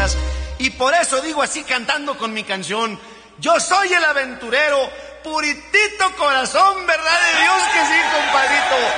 días. Y por eso digo así cantando con mi canción: yo soy el aventurero, puritito corazón, verdad de Dios que sí, compadrito.